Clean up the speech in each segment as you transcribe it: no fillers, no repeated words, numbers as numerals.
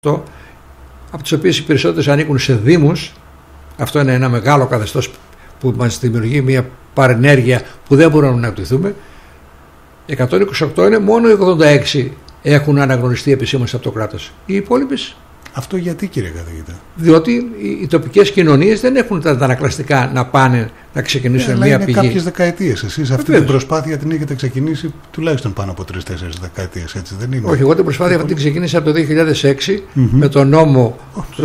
από τις οποίες οι περισσότερες ανήκουν σε δήμους. Αυτό είναι ένα μεγάλο καθεστώς που μας δημιουργεί μια παρενέργεια που δεν μπορούμε να αναπτυχθούμε. 128 είναι, μόνο οι 86 έχουν αναγνωριστεί επισήμως από το κράτος. Οι υπόλοιπες. Αυτό γιατί, κύριε καθηγητά? Διότι οι τοπικές κοινωνίες δεν έχουν τα ανακλαστικά να πάνε να ξεκινήσουν μια πηγή. Είναι κάποιες δεκαετίες. Εσείς αυτή την προσπάθεια την έχετε ξεκινήσει τουλάχιστον πάνω από 3-4 δεκαετίες, έτσι δεν είναι? Όχι, εγώ την προσπάθεια αυτή την ξεκίνησα από το 2006 με τον νόμο του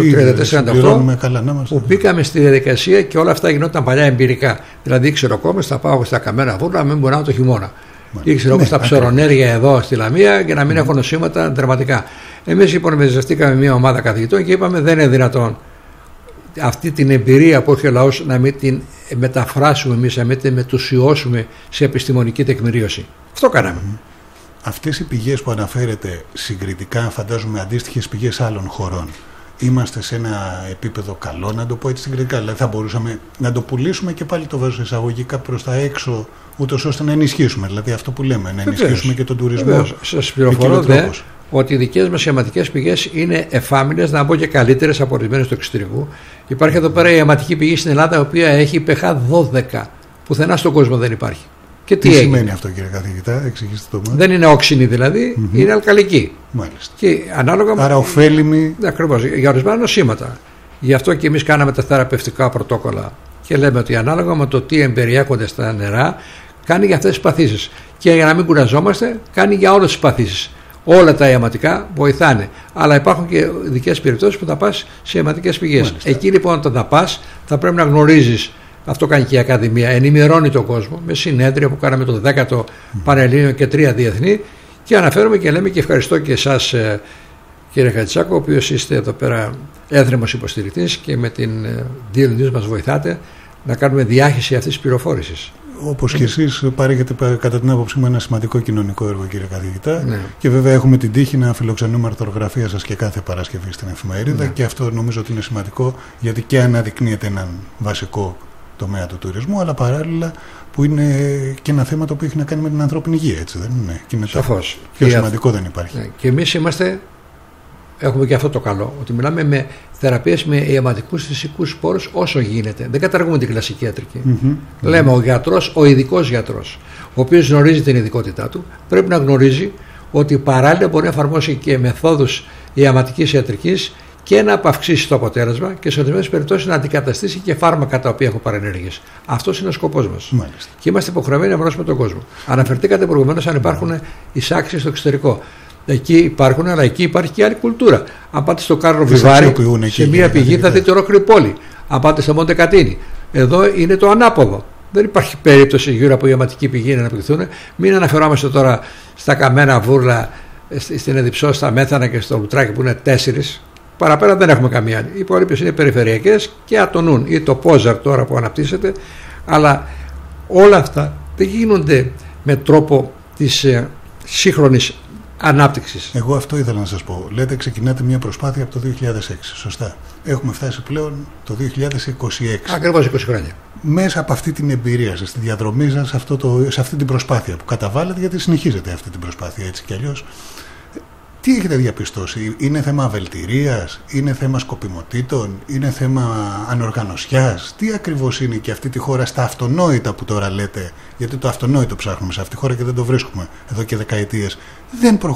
34-98 που μπήκαμε στη διαδικασία και όλα αυτά γινόταν παλιά εμπειρικά. Δηλαδή ήξερα ο κόμμες, θα πάω στα Καμένα Βούρνα, μην μπορώ το χειμώνα. Ήξερα όπως τα ψωρονέργεια εδώ στη Λαμία για να μην έχω νοσήματα δραματικά. Εμείς λοιπόν μεζεστήκαμε μια ομάδα καθηγητών και είπαμε δεν είναι δυνατόν αυτή την εμπειρία που έχει ο λαός να μην την μεταφράσουμε εμείς, να μην την μετουσιώσουμε σε επιστημονική τεκμηρίωση. Αυτό κάναμε. Αυτές οι πηγές που αναφέρετε συγκριτικά, φαντάζομαι αντίστοιχες πηγές άλλων χωρών, είμαστε σε ένα επίπεδο καλό, να το πω έτσι συγκριτικά? Δηλαδή θα μπορούσαμε να το πουλήσουμε και πάλι το βάζω εισαγωγικά προς τα έξω, ούτως ώστε να ενισχύσουμε, δηλαδή αυτό που λέμε, να ενισχύσουμε και τον τουρισμό. Σας πληροφορώ ότι οι δικές μας αιματικές πηγές είναι εφάμιλες, να πω και καλύτερες από ορισμένες του εξωτερικού. Υπάρχει εδώ πέρα η αιματική πηγή στην Ελλάδα, η οποία έχει pH 12. Πουθενά στον κόσμο δεν υπάρχει. Και τι σημαίνει αυτό, κύριε καθηγητά, εξηγήστε το μας. Δεν είναι όξινη δηλαδή, είναι αλκαλική. Μάλιστα. Και ανάλογα άρα ωφέλιμη. Ακριβώς, για ορισμένα νοσήματα. Γι' αυτό και εμείς κάναμε τα θεραπευτικά πρωτόκολλα και λέμε ότι ανάλογα με το τι εμπεριέχονται στα νερά, κάνει για αυτές τις παθήσεις. Και για να μην κουραζόμαστε, κάνει για όλες τις παθήσεις. Όλα τα αιματικά βοηθάνε. Αλλά υπάρχουν και ειδικές περιπτώσεις που θα πας σε αιματικές πηγές. Εκεί λοιπόν όταν θα πας, θα πρέπει να γνωρίζεις. Αυτό κάνει και η Ακαδημία. Ενημερώνει τον κόσμο με συνέδρια που κάναμε το 10ο Πανελλήνιο και 3 διεθνή. Και αναφέρομαι και λέμε και ευχαριστώ και εσάς, κύριε Χατζησάκο, ο οποίος είστε εδώ πέρα έθρεμος υποστηρικτής και με την DL News μας βοηθάτε να κάνουμε διάχυση αυτής της πληροφόρησης. Όπως και εσείς παρέχετε κατά την άποψή μου ένα σημαντικό κοινωνικό έργο, κύριε καθηγητά. Ναι. Και βέβαια έχουμε την τύχη να φιλοξενούμε αρθρογραφία σας και κάθε Παρασκευή στην εφημερίδα. Ναι. Και αυτό νομίζω ότι είναι σημαντικό, γιατί και αναδεικνύεται έναν βασικό τομέα του τουρισμού, αλλά παράλληλα που είναι και ένα θέμα το οποίο έχει να κάνει με την ανθρώπινη υγεία, έτσι δεν είναι? Και είναι σαφώς. Πιο σημαντικό δεν υπάρχει. Ναι. Και εμείς έχουμε και αυτό το καλό, ότι μιλάμε με θεραπείες με αιματικούς φυσικούς σπόρους όσο γίνεται. Δεν καταργούμε την κλασική ιατρική. Λέμε ο γιατρός, ο ειδικός γιατρός, ο οποίος γνωρίζει την ειδικότητά του, πρέπει να γνωρίζει ότι παράλληλα μπορεί να εφαρμόσει και μεθόδους αιματικής ιατρικής και να αυξήσει το αποτέλεσμα και σε ορισμένες περιπτώσεις να αντικαταστήσει και φάρμακα τα οποία έχουν παρενέργειες. Αυτός είναι ο σκοπός μας. Μάλιστα. Και είμαστε υποχρεωμένοι να γνωρίσουμε τον κόσμο. Αναφερθήκατε προηγουμένως αν υπάρχουν εισάξεις στο εξωτερικό. Εκεί υπάρχουν, αλλά εκεί υπάρχει και άλλη κουλτούρα. Αν πάτε στο Κάρλο Βιβάρι, σε μία πηγή θα δείτε ολόκληρη πόλη. Αν πάτε στο Μοντε Κατίνι, εδώ είναι το ανάποδο. Δεν υπάρχει περίπτωση γύρω από η αιματική πηγή να αναπτυχθούν. Μην αναφερόμαστε τώρα στα Καμένα Βούρλα, στην Εδιψό, στα Μέθανα και στο Λουτράκι που είναι 4. Παραπέρα δεν έχουμε καμία άλλη. Οι υπόλοιπες είναι περιφερειακές και ατονούν, ή το Πόζαρ τώρα που αναπτύσσεται. Αλλά όλα αυτά δεν γίνονται με τρόπο της σύγχρονης ανάπτυξης. Εγώ αυτό ήθελα να σας πω. Λέτε ξεκινάτε μια προσπάθεια από το 2006. Σωστά. Έχουμε φτάσει πλέον το 2026. Ακριβώς 20 χρόνια. Μέσα από αυτή την εμπειρία σας, στη διαδρομή σας, σε αυτή την προσπάθεια που καταβάλλετε, γιατί συνεχίζετε αυτή την προσπάθεια έτσι κι αλλιώς, τι έχετε διαπιστώσει? Είναι θέμα βελτηρίας, είναι θέμα σκοπιμοτήτων, είναι θέμα ανοργανωσιάς? Τι ακριβώς είναι και αυτή τη χώρα στα αυτονόητα που τώρα λέτε? Γιατί το αυτονόητο ψάχνουμε σε αυτή τη χώρα και δεν το βρίσκουμε εδώ και δεκαετίες. Δεν προχωρούμε.